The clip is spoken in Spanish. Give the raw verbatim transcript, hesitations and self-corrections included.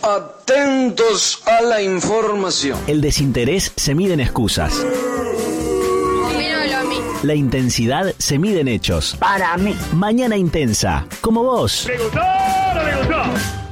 Atentos a la información. El desinterés se mide en excusas. Opino lo mismo. La intensidad se mide en hechos. Para mí. Mañana intensa, como vos. ¿Le gustó o no le gustó?